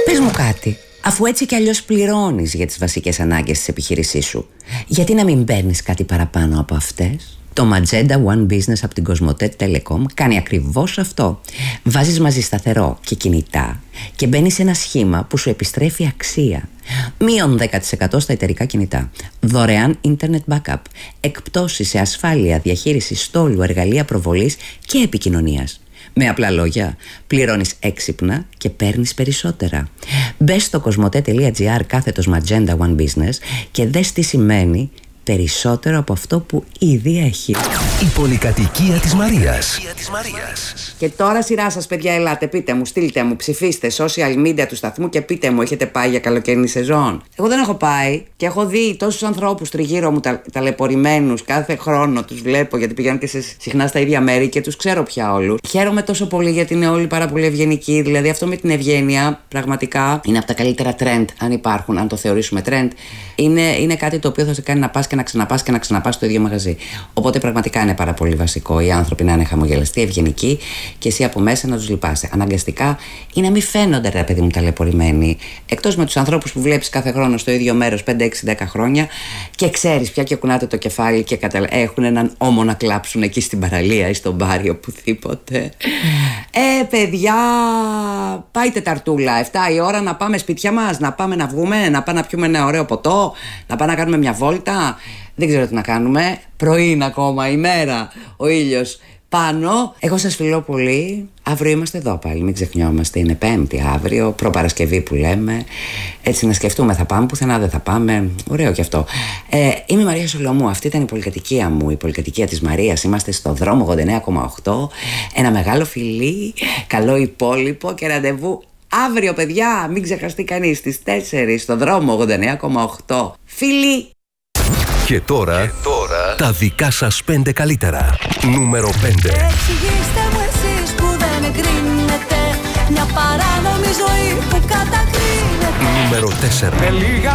Πες μου κάτι. Αφού έτσι κι αλλιώς πληρώνεις για τις βασικές ανάγκες της επιχείρησής σου, γιατί να μην παίρνεις κάτι παραπάνω από αυτές? Το Magenta One Business από την Cosmote Telecom κάνει ακριβώς αυτό. Βάζεις μαζί σταθερό και κινητά και μπαίνεις σε ένα σχήμα που σου επιστρέφει αξία. Μείον 10% στα εταιρικά κινητά. Δωρεάν internet backup. Εκπτώσεις σε ασφάλεια, διαχείριση στόλου, εργαλεία προβολής και επικοινωνίας. Με απλά λόγια, πληρώνεις έξυπνα και παίρνεις περισσότερα. Μπες στο cosmote.gr/Magenta One Business και δες τι σημαίνει περισσότερο από αυτό που ήδη έχει. Η πολυκατοικία της Μαρίας. Και τώρα σειρά σας, παιδιά, ελάτε, πείτε μου, στείλτε μου, ψηφίστε social media του σταθμού και πείτε μου, έχετε πάει για καλοκαιρινή σεζόν? Εγώ δεν έχω πάει και έχω δει τόσους ανθρώπους τριγύρω μου ταλαιπωρημένους. Κάθε χρόνο τους βλέπω, γιατί πηγαίνω και συχνά στα ίδια μέρη και τους ξέρω πια όλους. Χαίρομαι τόσο πολύ γιατί είναι όλοι πάρα πολύ ευγενικοί. Δηλαδή, αυτό με την ευγένεια πραγματικά είναι από τα καλύτερα trend, αν υπάρχουν, αν το θεωρήσουμε trend. Είναι κάτι το οποίο θα σε κάνει να πας και να ξαναπάς και να ξαναπάς στο ίδιο μαγαζί. Οπότε πραγματικά είναι πάρα πολύ βασικό οι άνθρωποι να είναι χαμογελαστοί, ευγενικοί και εσύ από μέσα να τους λυπάσαι. Αναγκαστικά ή να μην φαίνονται, ρε παιδί μου, ταλαιπωρημένοι. Εκτός με τους ανθρώπους που βλέπεις κάθε χρόνο στο ίδιο μέρος 5, 6, 10 χρόνια και ξέρεις πια και κουνάτε το κεφάλι και έχουν έναν ώμο να κλάψουν εκεί στην παραλία ή στον μπάρι, οπουδήποτε. Παιδιά, πάει Τεταρτούλα, 7 η ώρα να πάμε σπίτια μας, να πάμε να βγούμε, να πάμε να πιούμε ένα ωραίο ποτό, να πάμε να κάνουμε μια βόλτα. Δεν ξέρω τι να κάνουμε. Πρωί είναι ακόμα η μέρα, ο ήλιος πάνω. Εγώ σας φιλώ πολύ. Αύριο είμαστε εδώ πάλι, μην ξεχνιόμαστε. Είναι Πέμπτη αύριο, προπαρασκευή που λέμε. Έτσι να σκεφτούμε, θα πάμε πουθενά, δεν θα πάμε. Ωραίο κι αυτό. Είμαι η Μαρία Σολομού, αυτή ήταν η πολυκατοικία μου, η πολυκατοικία της Μαρίας. Είμαστε στο δρόμο 89,8. Ένα μεγάλο φιλί, καλό υπόλοιπο και ραντεβού αύριο, παιδιά. Μην ξεχαστεί κανείς, στις 4 στο δρόμο 89,8. Φιλί! Και τώρα, τα δικά σας 5 καλύτερα. Νούμερο 5. Εξηγήστε μου εσείς που δεν εγκρίνετε μια παράνομη ζωή που κατακρίνετε. Νούμερο 4.